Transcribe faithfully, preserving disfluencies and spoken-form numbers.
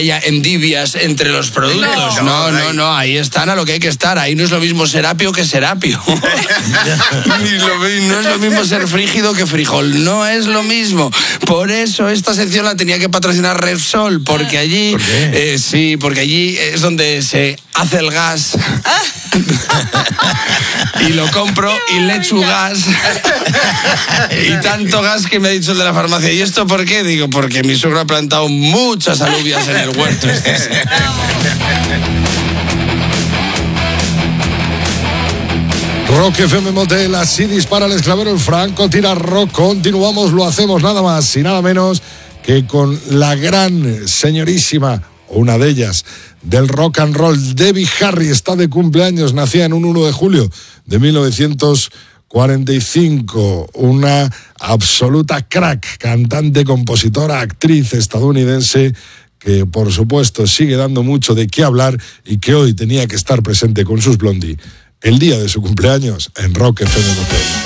haya envidias entre los productos. No, No, no, no, no, ahí están a lo que hay que estar. Ahí no es lo mismo Serapio que Serapio. Ni lo, no es lo mismo ser frígido que frijol. No es lo mismo. Por eso esta sección la tenía que patrocinar Repsol, porque allí... ¿Por qué? Eh, sí, porque allí es donde se hace el gas. Y lo compro y le echo gas. Y tanto gas que me ha dicho el de la farmacia. ¿Y esto por qué? Digo, porque mi suegro ha plantado muchas alubias en el huerto. Este sí. Rock F M Motel, así dispara el esclavero el Franco tira rock. Continuamos, lo hacemos nada más y nada menos que con la gran señorísima, o una de ellas, del rock and roll. Debbie Harry está de cumpleaños, nacía en un uno de julio de mil novecientos cuarenta y cinco, una absoluta crack, cantante, compositora, actriz estadounidense que por supuesto sigue dando mucho de qué hablar y que hoy tenía que estar presente con sus Blondie el día de su cumpleaños en Rock F M Motel.